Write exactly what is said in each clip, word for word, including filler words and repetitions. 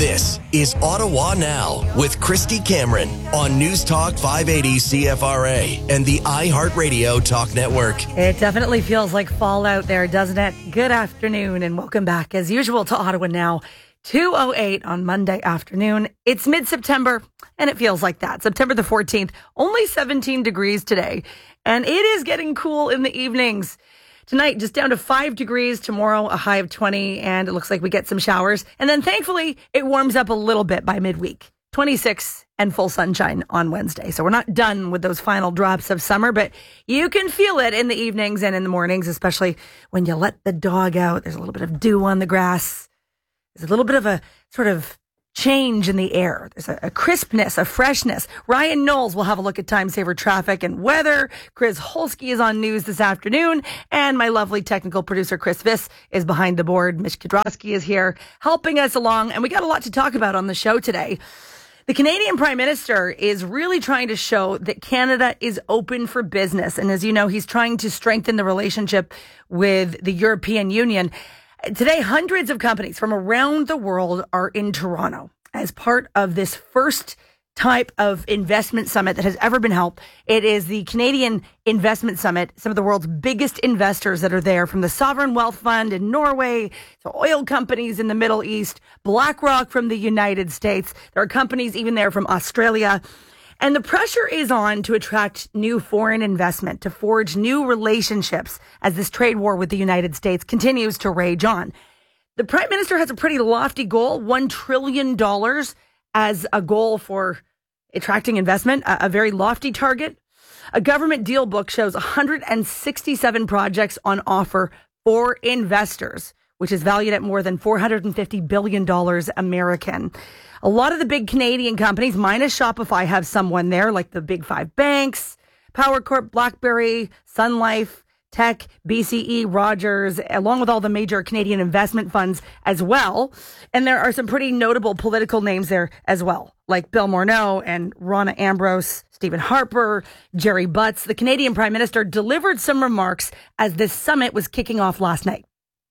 This is Ottawa Now with Christy Cameron on News Talk five eighty C F R A and the iHeartRadio Talk Network. It definitely feels like fall out there, doesn't it? Good afternoon and welcome back as usual to Ottawa Now. two oh eight on Monday afternoon. It's mid-September and it feels like that. September the fourteenth, only seventeen degrees today. And it is getting cool in the evenings. Tonight, just down to five degrees. Tomorrow, a high of twenty, and it looks like we get some showers. And then, thankfully, it warms up a little bit by midweek. twenty-six and full sunshine on Wednesday. So we're not done with those final drops of summer, but you can feel it in the evenings and in the mornings, especially when you let the dog out. There's a little bit of dew on the grass. There's a little bit of a sort of change in the air. There's a, a crispness, a freshness. Ryan Knowles will have a look at time saver traffic and weather. Chris Holsky is on news this afternoon. And my lovely technical producer, Chris Viss, is behind the board. Mish Kudrowski is here helping us along. And we got a lot to talk about on the show today. The Canadian Prime Minister is really trying to show that Canada is open for business. And as you know, he's trying to strengthen the relationship with the European Union. Today, hundreds of companies from around the world are in Toronto as part of this first type of investment summit that has ever been held. It is the Canadian Investment Summit. Some of the world's biggest investors that are there, from the Sovereign Wealth Fund in Norway to oil companies in the Middle East, BlackRock from the United States. There are companies even there from Australia. And the pressure is on to attract new foreign investment, to forge new relationships as this trade war with the United States continues to rage on. The Prime Minister has a pretty lofty goal, one trillion dollars as a goal for attracting investment, a, a very lofty target. A government deal book shows one hundred sixty-seven projects on offer for investors, which is valued at more than four hundred fifty billion dollars American. A lot of the big Canadian companies, minus Shopify, have someone there, like the big five banks, Power Corp, BlackBerry, Sun Life, Tech, B C E, Rogers, along with all the major Canadian investment funds as well. And there are some pretty notable political names there as well, like Bill Morneau and Rona Ambrose, Stephen Harper, Jerry Butts. The Canadian Prime Minister delivered some remarks as this summit was kicking off last night.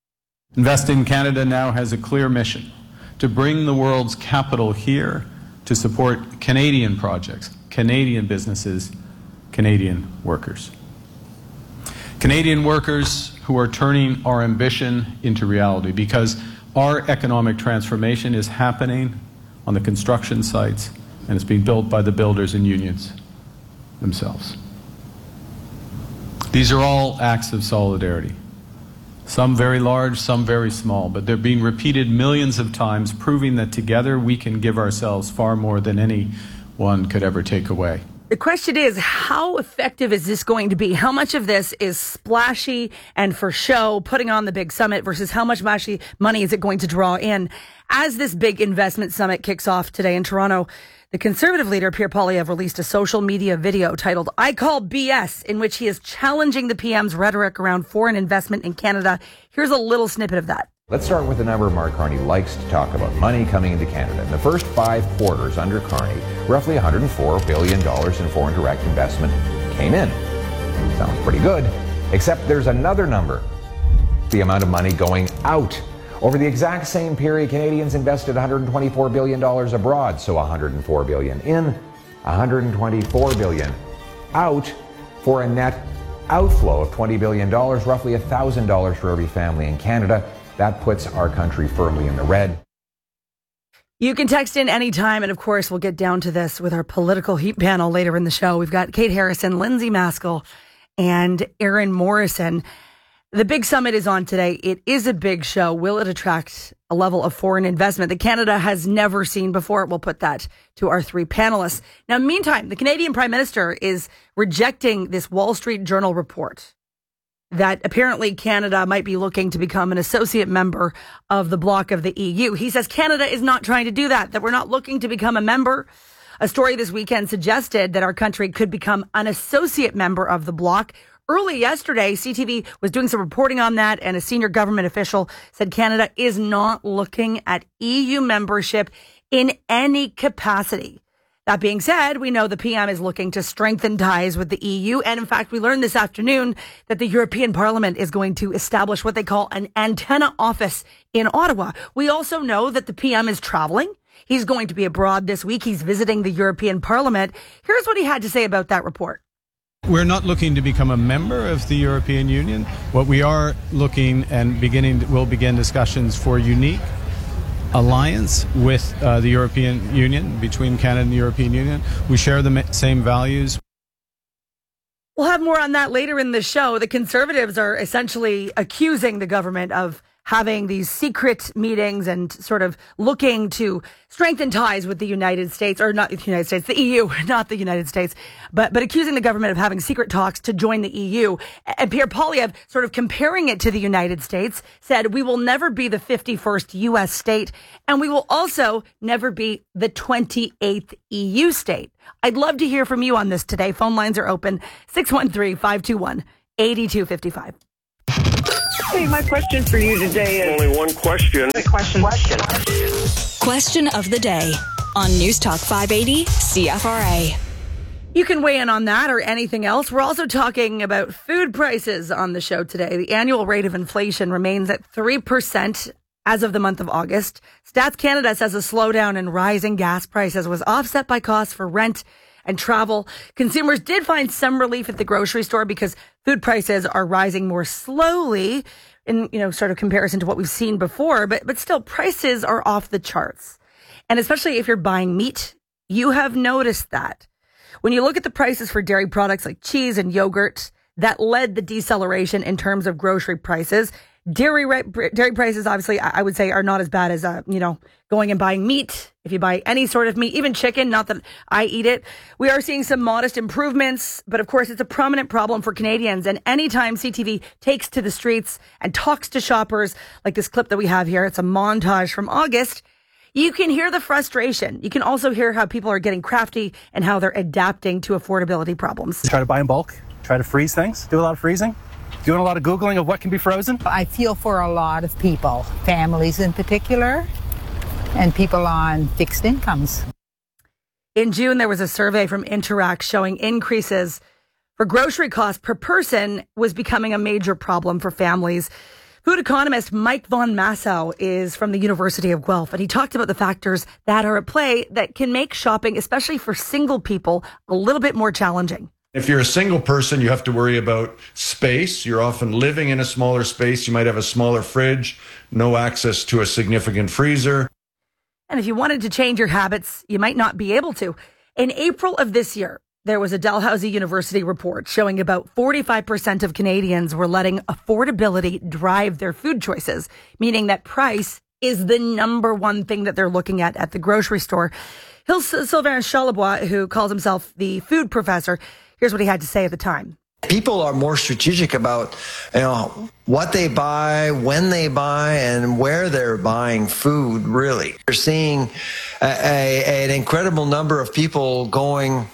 Invest in Canada now has a clear mission: to bring the world's capital here to support Canadian projects, Canadian businesses, Canadian workers. Canadian workers who are turning our ambition into reality, because our economic transformation is happening on the construction sites and it's being built by the builders and unions themselves. These are all acts of solidarity. Some very large, some very small, but they're being repeated millions of times, proving that together we can give ourselves far more than anyone could ever take away. The question is, how effective is this going to be? How much of this is splashy and for show, putting on the big summit, versus how much money is it going to draw in? As this big investment summit kicks off today in Toronto, the Conservative leader, Pierre Poilievre, released a social media video titled "I Call B S," in which he is challenging the P M's rhetoric around foreign investment in Canada. Here's a little snippet of that. Let's start with the number Mark Carney likes to talk about: money coming into Canada. In the first five quarters under Carney, roughly one hundred four billion dollars in foreign direct investment came in. Sounds pretty good, except there's another number: the amount of money going out. Over the exact same period, Canadians invested one hundred twenty-four billion dollars abroad, so one hundred four billion dollars in, one hundred twenty-four billion dollars out, for a net outflow of twenty billion dollars, roughly one thousand dollars for every family in Canada. That puts our country firmly in the red. You can text in anytime, and of course, we'll get down to this with our political heat panel later in the show. We've got Kate Harrison, Lindsay Maskell, and Aaron Morrison. The big summit is on today. It is a big show. Will it attract a level of foreign investment that Canada has never seen before? We'll put that to our three panelists. Now, meantime, the Canadian Prime Minister is rejecting this Wall Street Journal report that apparently Canada might be looking to become an associate member of the bloc of the E U. He says Canada is not trying to do that, that we're not looking to become a member. A story this weekend suggested that our country could become an associate member of the bloc. Early yesterday, C T V was doing some reporting on that, and a senior government official said Canada is not looking at E U membership in any capacity. That being said, we know the P M is looking to strengthen ties with the E U. And in fact, we learned this afternoon that the European Parliament is going to establish what they call an antenna office in Ottawa. We also know that the P M is traveling. He's going to be abroad this week. He's visiting the European Parliament. Here's what he had to say about that report. We're not looking to become a member of the European Union. What we are looking and beginning, we'll begin discussions for unique alliance with uh, the European Union, between Canada and the European Union. We share the ma- same values. We'll have more on that later in the show. The Conservatives are essentially accusing the government of having these secret meetings and sort of looking to strengthen ties with the United States, or not the United States, the E U, not the United States, but but accusing the government of having secret talks to join the E U. And Pierre Poilievre, sort of comparing it to the United States, said, we will never be the fifty-first U S state, and we will also never be the twenty-eighth E U state. I'd love to hear from you on this today. Phone lines are open, six one three, five two one, eight two five five. Hey, my question for you today is... Only one question. Question. Question. Question of the day on News Talk five eighty C F R A. You can weigh in on that or anything else. We're also talking about food prices on the show today. The annual rate of inflation remains at three percent as of the month of August. Stats Canada says a slowdown in rising gas prices was offset by costs for rent and travel. Consumers did find some relief at the grocery store because food prices are rising more slowly in, you know, sort of comparison to what we've seen before, but but still prices are off the charts. And especially if you're buying meat, you have noticed that. When you look at the prices for dairy products like cheese and yogurt, that led the deceleration in terms of grocery prices. Dairy dairy prices, obviously, I would say are not as bad as, uh, you know, going and buying meat. If you buy any sort of meat, even chicken, not that I eat it, we are seeing some modest improvements. But of course, it's a prominent problem for Canadians. And anytime C T V takes to the streets and talks to shoppers, like this clip that we have here, it's a montage from August, you can hear the frustration. You can also hear how people are getting crafty and how they're adapting to affordability problems. Try to buy in bulk, try to freeze things, do a lot of freezing. Doing a lot of Googling of what can be frozen? I feel for a lot of people, families in particular, and people on fixed incomes. In June, there was a survey from Interact showing increases for grocery costs per person was becoming a major problem for families. Food economist Mike Von Massow is from the University of Guelph, and he talked about the factors that are at play that can make shopping, especially for single people, a little bit more challenging. If you're a single person, you have to worry about space. You're often living in a smaller space. You might have a smaller fridge, no access to a significant freezer. And if you wanted to change your habits, you might not be able to. In April of this year, there was a Dalhousie University report showing about forty-five percent of Canadians were letting affordability drive their food choices, meaning that price is the number one thing that they're looking at at the grocery store. Here's Sylvain Charlebois, who calls himself the food professor. Here's what he had to say at the time. People are more strategic about, you know, what they buy, when they buy, and where they're buying food, really. You're seeing a, a, an incredible number of people going,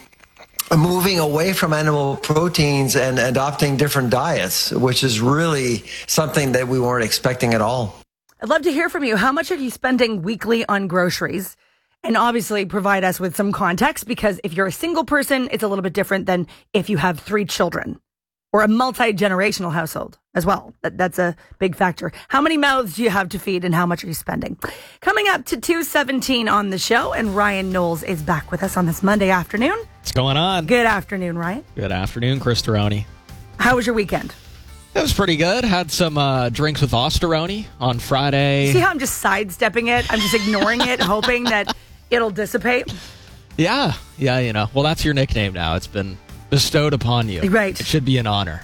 moving away from animal proteins and adopting different diets, which is really something that we weren't expecting at all. I'd love to hear from you. How much are you spending weekly on groceries? And obviously provide us with some context, because if you're a single person, it's a little bit different than if you have three children or a multi-generational household as well. That, that's a big factor. How many mouths do you have to feed and how much are you spending? Coming up to two seventeen on the show, and Ryan Knowles is back with us on this Monday afternoon. What's going on? Good afternoon, Ryan. Good afternoon, Chris Taroni. How was your weekend? It was pretty good. Had some uh, drinks with Osteroni on Friday. See how I'm just sidestepping it? I'm just ignoring it, hoping that it'll dissipate. Yeah. Yeah, you know. Well, that's your nickname now. It's been bestowed upon you. Right. It should be an honor.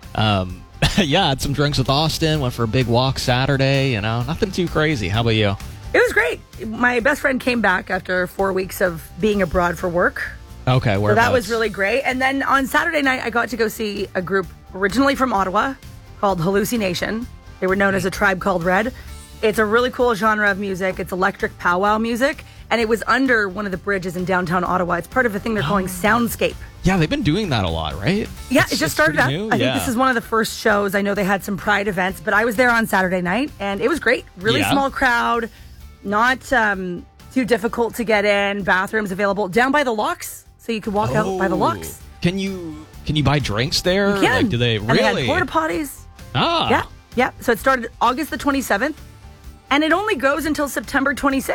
Um, yeah, had some drinks with Austin. Went for a big walk Saturday. You know, nothing too crazy. How about you? It was great. My best friend came back after four weeks of being abroad for work. Okay, where? So that was really great. And then on Saturday night, I got to go see a group originally from Ottawa called Hallucination. They were known as A Tribe Called Red. It's a really cool genre of music. It's electric powwow music. And it was under one of the bridges in downtown Ottawa. It's part of a thing they're calling Soundscape. Yeah, they've been doing that a lot, right? Yeah, it's, it just started up. New. I yeah. think this is one of the first shows. I know they had some Pride events, but I was there on Saturday night, and it was great. Really yeah. small crowd, not um, too difficult to get in. Bathrooms available down by the locks, so you could walk oh. out by the locks. Can you can you buy drinks there? You can. Like, do they and really? They had porta potties. Ah. Yeah, yeah. So it started August the twenty-seventh, and it only goes until September twenty-sixth.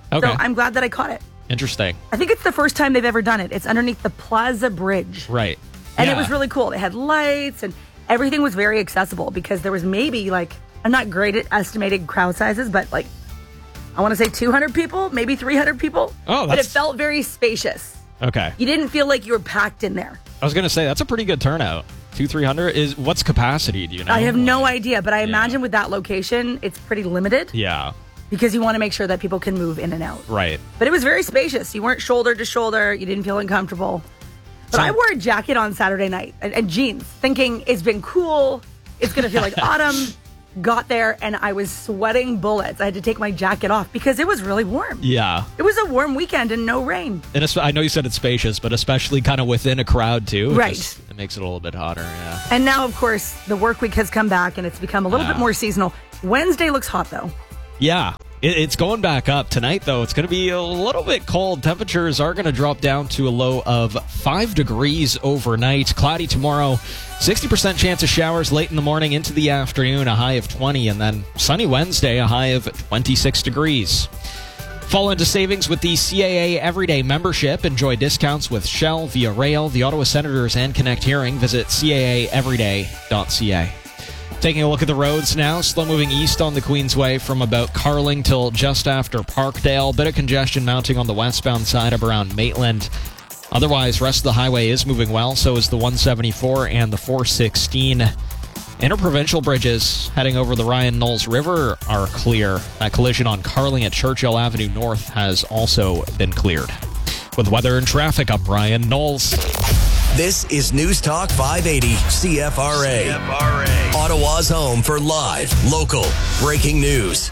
Okay. So I'm glad that I caught it. Interesting. I think it's the first time they've ever done it. It's underneath the Plaza Bridge. Right. And yeah. it was really cool. They had lights and everything was very accessible because there was maybe like, I'm not great at estimating crowd sizes, but like, I want to say two hundred people, maybe three hundred people. Oh, that's... But it felt very spacious. Okay. You didn't feel like you were packed in there. I was going to say, that's a pretty good turnout. Two, three hundred is what's capacity? Do you know? I have no idea, but I imagine yeah. with that location, it's pretty limited. Yeah. Because you want to make sure that people can move in and out. Right. But it was very spacious. You weren't shoulder to shoulder. You didn't feel uncomfortable. But so, I wore a jacket on Saturday night and, and jeans, thinking it's been cool. It's going to feel like autumn. Got there and I was sweating bullets. I had to take my jacket off because it was really warm. Yeah. It was a warm weekend and no rain. And I know you said it's spacious, but especially kind of within a crowd too. Right. It, just, it makes it a little bit hotter, yeah. And now, of course, the work week has come back and it's become a little yeah. bit more seasonal. Wednesday looks hot though. Yeah. It, it's going back up. Tonight, though, it's going to be a little bit cold. Temperatures are going to drop down to a low of five degrees overnight. Cloudy tomorrow. sixty percent chance of showers late in the morning into the afternoon, a high of twenty. And then sunny Wednesday, a high of twenty-six degrees. Fall into savings with the C A A Everyday membership. Enjoy discounts with Shell, Via Rail, the Ottawa Senators, and Connect Hearing. Visit C A A everyday dot C A. Taking a look at the roads now, slow moving east on the Queensway from about Carling till just after Parkdale. Bit of congestion mounting on the westbound side of around Maitland. Otherwise, rest of the highway is moving well, so is the one seventy-four and the four sixteen. Interprovincial bridges heading over the Ryan Knowles River are clear. That collision on Carling at Churchill Avenue North has also been cleared. With weather and traffic, I'm Ryan Knowles. This is News Talk five eighty C F R A. C F R A. Ottawa's home for live, local, breaking news.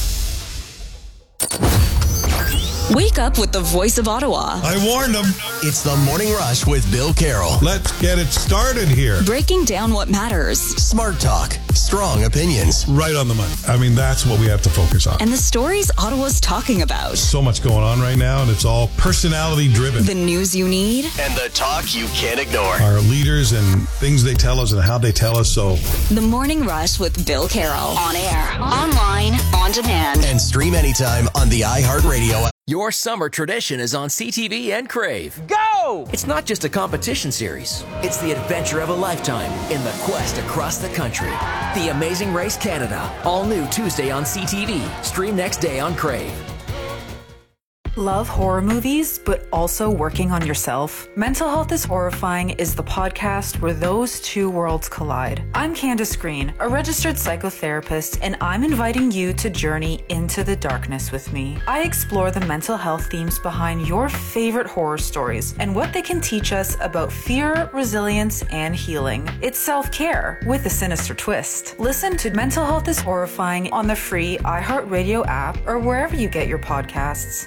Wake up with the voice of Ottawa. I warned them. It's the Morning Rush with Bill Carroll. Let's get it started here. Breaking down what matters. Smart talk, strong opinions. Right on the money. I mean, that's what we have to focus on. And the stories Ottawa's talking about. So much going on right now, and it's all personality driven. The news you need. And the talk you can't ignore. Our leaders and things they tell us and how they tell us, so. The Morning Rush with Bill Carroll. On air, online, on demand. And stream anytime on the iHeartRadio app. Your summer tradition is on C T V and Crave. Go! It's not just a competition series. It's the adventure of a lifetime in the quest across the country. The Amazing Race Canada. All new Tuesday on C T V. Stream next day on Crave. Love horror movies, but also working on yourself? Mental Health is Horrifying is the podcast where those two worlds collide. I'm Candace Green, a registered psychotherapist, and I'm inviting you to journey into the darkness with me. I explore the mental health themes behind your favorite horror stories and what they can teach us about fear, resilience, and healing. It's self-care with a sinister twist. Listen to Mental Health is Horrifying on the free iHeartRadio app or wherever you get your podcasts.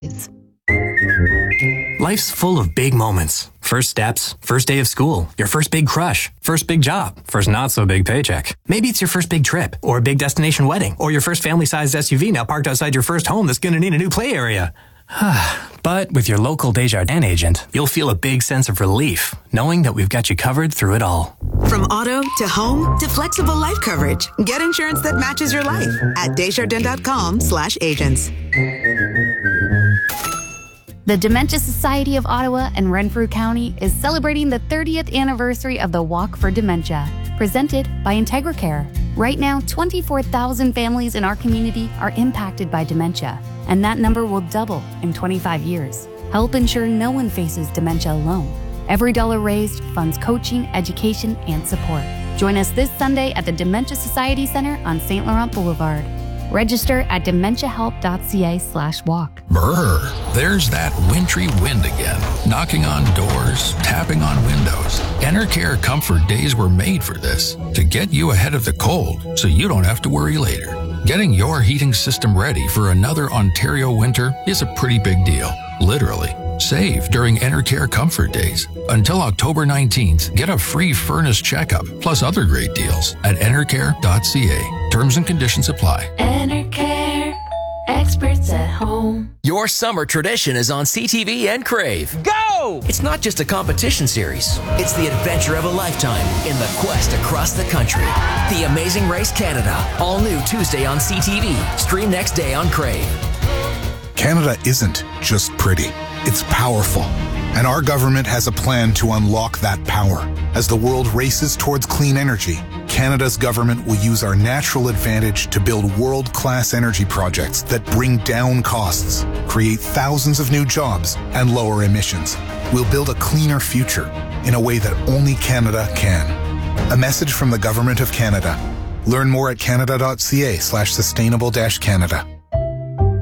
Life's full of big moments. First steps, first day of school, your first big crush, first big job, first not so big paycheck. Maybe it's your first big trip, or a big destination wedding, or your first family-sized S U V now parked outside your first home that's going to need a new play area. But with your local Desjardins agent, you'll feel a big sense of relief, knowing that we've got you covered through it all. From auto to home to flexible life coverage, get insurance that matches your life at Desjardins.com slash agents. The Dementia Society of Ottawa and Renfrew County is celebrating the thirtieth anniversary of the Walk for Dementia, presented by IntegraCare. Right now, twenty-four thousand families in our community are impacted by dementia, and that number will double in twenty-five years. Help ensure no one faces dementia alone. Every dollar raised funds coaching, education, and support. Join us this Sunday at the Dementia Society Center on Saint Laurent Boulevard. Register at dementiahelp.ca slash walk. Brr, there's that wintry wind again, knocking on doors, tapping on windows. Enercare Comfort Days were made for this, to get you ahead of the cold so you don't have to worry later. Getting your heating system ready for another Ontario winter is a pretty big deal, literally. Save during Enercare Comfort Days. Until October nineteenth, get a free furnace checkup, plus other great deals at enercare dot c a. Terms and conditions apply. Enercare, experts at home. Your summer tradition is on C T V and Crave. Go! It's not just a competition series. It's the adventure of a lifetime in the quest across the country. The Amazing Race Canada. All new Tuesday on C T V. Stream next day on Crave. Canada isn't just pretty, it's powerful. And our government has a plan to unlock that power. As the world races towards clean energy, Canada's government will use our natural advantage to build world-class energy projects that bring down costs, create thousands of new jobs, and lower emissions. We'll build a cleaner future in a way that only Canada can. A message from the Government of Canada. Learn more at canada.ca slash sustainable dash Canada.